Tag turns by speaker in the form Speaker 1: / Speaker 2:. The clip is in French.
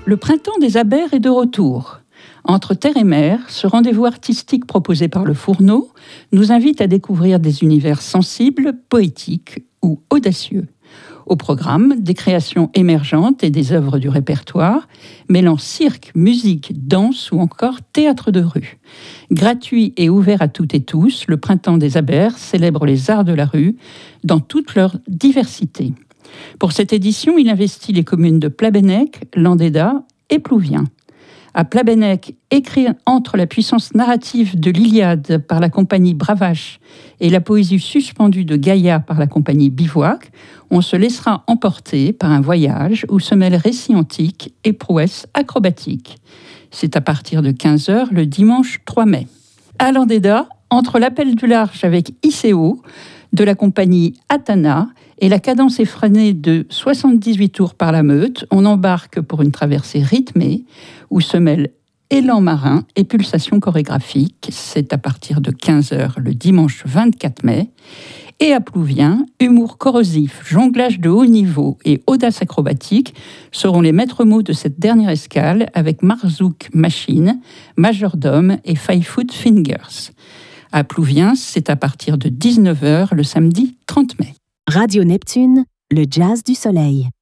Speaker 1: Le printemps des Abers est de retour. Entre terre et mer, ce rendez-vous artistique proposé par le Fourneau nous invite à découvrir des univers sensibles, poétiques ou audacieux. Au programme, des créations émergentes et des œuvres du répertoire, mêlant cirque, musique, danse ou encore théâtre de rue. Gratuit et ouvert à toutes et tous, le Printemps des Abers célèbre les arts de la rue dans toute leur diversité. Pour cette édition, il investit les communes de Plabennec, Landéda et Plouvien. À Plabennec, écrit entre la puissance narrative de l'Iliade par la compagnie Bravache et la poésie suspendue de Gaïa par la compagnie Bivouac, on se laissera emporter par un voyage où se mêlent récits antiques et prouesses acrobatiques. C'est à partir de 15h le dimanche 3 mai. À Landéda, entre l'appel du large avec ICO de la compagnie Atana et la cadence effrénée de 78 tours par la Meute, on embarque pour une traversée rythmée où se mêlent élan marin et pulsations chorégraphiques. C'est à partir de 15h le dimanche 24 mai. Et à Plouvien, humour corrosif, jonglage de haut niveau et audace acrobatique seront les maîtres mots de cette dernière escale avec Marzouk Machine, Majordome et 5 Foot Fingers. À Plouvien, c'est à partir de 19h le samedi 30 mai.
Speaker 2: Radio Neptune, le jazz du soleil.